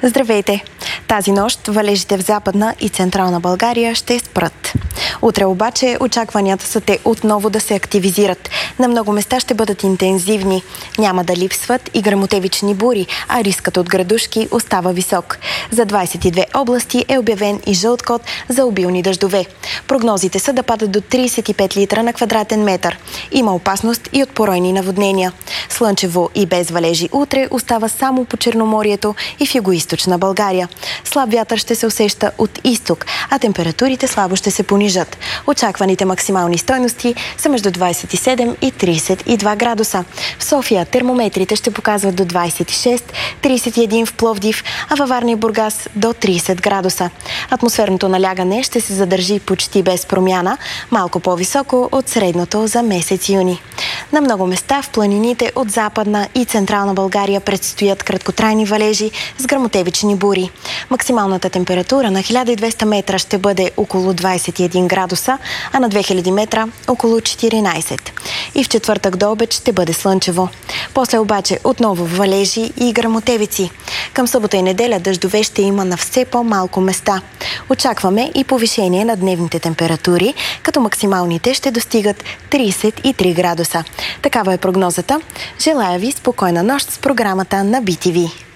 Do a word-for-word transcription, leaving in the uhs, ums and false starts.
Здравейте! Тази нощ валежите в Западна и Централна България ще спрат. Утре обаче очакванията са те отново да се активизират. На много места ще бъдат интензивни. Няма да липсват и гръмотевични бури, а рискът от градушки остава висок. За двадесет и две области е обявен и жълт код за обилни дъждове. Прогнозите са да падат до тридесет и пет литра на квадратен метър. Има опасност и от поройни наводнения. Слънчево и без валежи утре остава само по Черноморието и в югоизточна България. Слаб вятър ще се усеща от изток, а температурите слабо ще се понижат. Очакваните максимални стойности са между двадесет и седем и тридесет и два градуса. В София термометрите ще показват до двадесет и шест, тридесет и един в Пловдив, а във Варна и Бургас до тридесет градуса. Атмосферното налягане ще се задържи почти без промяна, малко по-високо от средното за месец юни. На много места в планините от Западна и Централна България предстоят краткотрайни валежи с гръмотевични бури. Максималната температура на хиляда и двеста метра ще бъде около двадесет и един градуса, а на две хиляди метра около четиринадесет. И в четвъртък до обед ще бъде слънчево. После обаче отново валежи и гръмотевици. Към събота и неделя дъждове ще има на все по-малко места. Очакваме и повишение на дневните температури, като максималните ще достигат тридесет и три градуса. Такава е прогнозата. Желая ви спокойна нощ с програмата на Би Ти Ви.